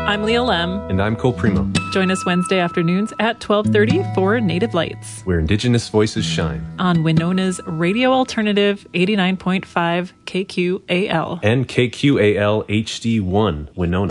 I'm Leah Lem. And I'm Cole Primo. Join us Wednesday afternoons at 12:30 for Native Lights, where Indigenous voices shine. On Winona's Radio Alternative 89.5 KQAL. And KQAL HD1 Winona.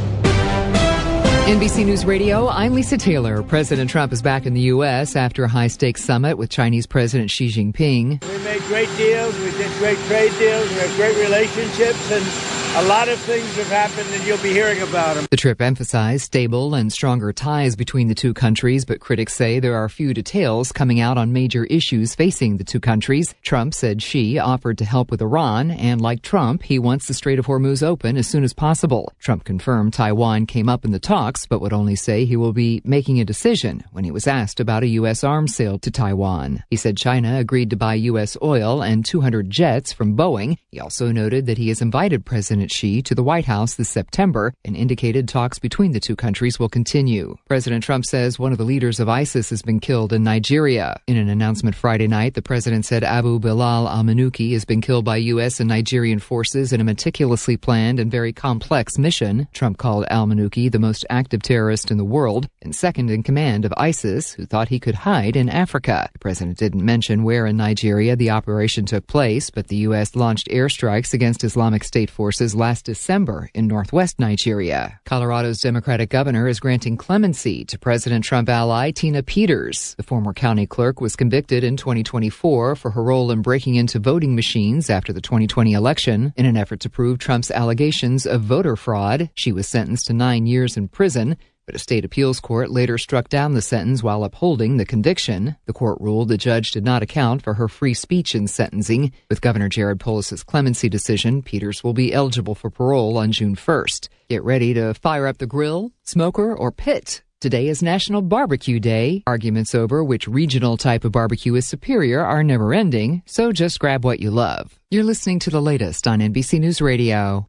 NBC News Radio, I'm Lisa Taylor. President Trump is back in the U.S. after a high-stakes summit with Chinese President Xi Jinping. We made great deals. We did great trade deals. We have great relationships, and a lot of things have happened, and you'll be hearing about them. The trip emphasized stable and stronger ties between the two countries, but critics say there are few details coming out on major issues facing the two countries. Trump said Xi offered to help with Iran, and like Trump, he wants the Strait of Hormuz open as soon as possible. Trump confirmed Taiwan came up in the talks, but would only say he will be making a decision when he was asked about a U.S. arms sale to Taiwan. He said China agreed to buy U.S. oil and 200 jets from Boeing. He also noted that he has invited President Xi to the White House this September and indicated talks between the two countries will continue. President Trump says one of the leaders of ISIS has been killed in Nigeria. In an announcement Friday night, the president said Abu Bilal al-Manuki has been killed by U.S. and Nigerian forces in a meticulously planned and very complex mission. Trump called al-Manuki the most active terrorist in the world and second in command of ISIS, who thought he could hide in Africa. The president didn't mention where in Nigeria the operation took place, but the U.S. launched airstrikes against Islamic State forces last December in northwest Nigeria. Colorado's Democratic governor is granting clemency to President Trump ally Tina Peters. The former county clerk was convicted in 2024 for her role in breaking into voting machines after the 2020 election in an effort to prove Trump's allegations of voter fraud. She was sentenced to 9 years in prison, but a state appeals court later struck down the sentence while upholding the conviction. The court ruled the judge did not account for her free speech in sentencing. With Governor Jared Polis's clemency decision, Peters will be eligible for parole on June 1st. Get ready to fire up the grill, smoker, or pit. Today is National Barbecue Day. Arguments over which regional type of barbecue is superior are never ending, so just grab what you love. You're listening to the latest on NBC News Radio.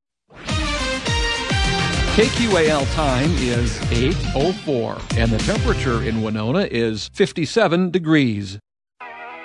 KQAL time is 8:04, and the temperature in Winona is 57 degrees.